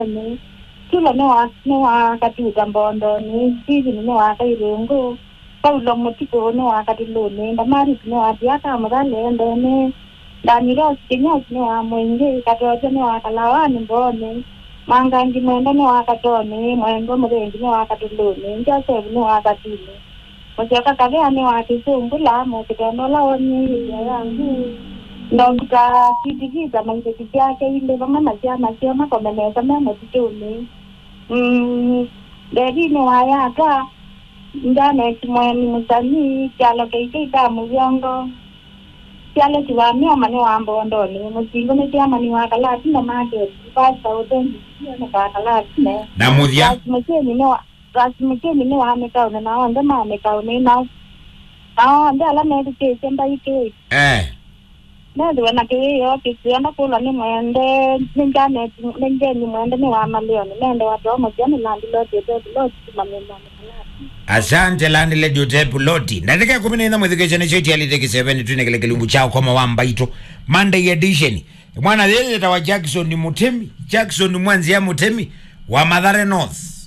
ni kila no wakati tambondo ni sisi no wakairungu paulo mutiko no wakati lone ndamari no watiaka magale ndene ndani ro kinyo no mwenge katoje no wakalawani mbone mangangi mwenda no wakatone mwengo murengi no wakatulone njase no wakatile mujaka kave ani wakisungula mukitono laoni yangu ndonga kidigiza manjeki yake ile mama nasema komeneza mama tituni dedi no ayaka ndane kimweni mutani kyalo keita muyongo kyalo kiwami amani wambo ndoni musingo ne amani wakalati na market 5000 na wakalati ne na mudia rasmukeni no ameka na onda mameka na ndala medike semba ike ndio wanakiyo kisiana kula ni mwende ningane ni mwende ni wa malioni nende watu wa jani landi lodi mamema. Asante landi le jote lodi ndataka 14 mwezi cheti aliteke 7 tunekele kilungu chao kama wamba ito Monday edition mwana yeye tawa Jackson Mutemi Mwanzia Mutemi wa Mathare North